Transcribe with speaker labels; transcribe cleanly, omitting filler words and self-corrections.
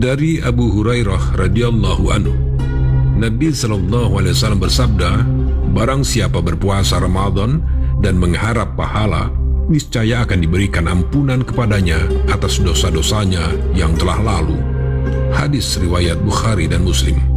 Speaker 1: Dari Abu Hurairah radhiyallahu anhu, Nabi SAW bersabda, barang siapa berpuasa Ramadan dan mengharap pahala, niscaya akan diberikan ampunan kepadanya atas dosa-dosanya yang telah lalu. Hadis riwayat Bukhari dan Muslim.